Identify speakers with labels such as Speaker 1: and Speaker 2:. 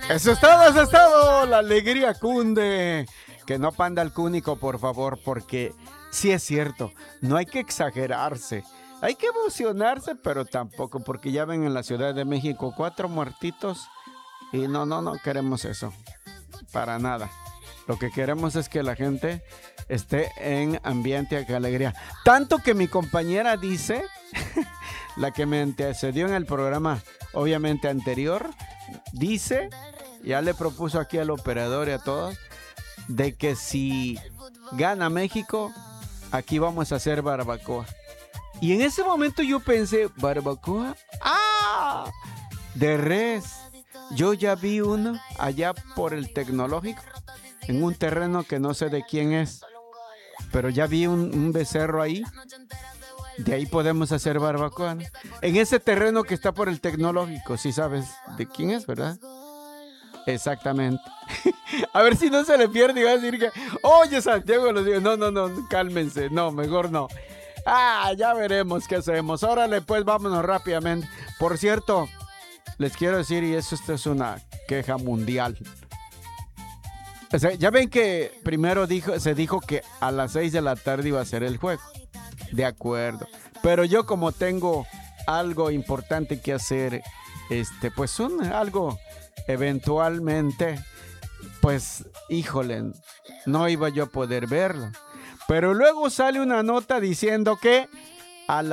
Speaker 1: Eso es todo. La alegría cunde. Que no panda el cúnico, por favor, porque sí es cierto, no hay que exagerarse. Hay que emocionarse, pero tampoco, porque ya ven en la Ciudad de México 4 muertitos y no queremos eso, para nada. Lo que queremos es que la gente esté en ambiente de alegría. Tanto que mi compañera dice, la que me antecedió en el programa, obviamente anterior, dice, ya le propuso aquí al operador y a todos, de que si gana México, aquí vamos a hacer barbacoa. Y en ese momento yo pensé, ¿barbacoa? ¡Ah! De res. Yo ya vi uno allá por el tecnológico, en un terreno que no sé de quién es, pero ya vi un becerro ahí. De ahí podemos hacer barbacoa, ¿no? En ese terreno que está por el tecnológico, si sabes de quién es, ¿verdad? Exactamente. A ver si no se le pierde y va a decir que, oye Santiago, lo digo, no, cálmense, no, mejor no. Ya veremos qué hacemos. Órale, pues vámonos rápidamente. Por cierto, les quiero decir, y esto es una queja mundial. O sea, ya ven que primero se dijo que a las 6 de la tarde iba a ser el juego. De acuerdo. Pero yo como tengo algo importante que hacer, pues algo eventualmente, pues, híjole, no iba yo a poder verlo. Pero luego sale una nota diciendo que a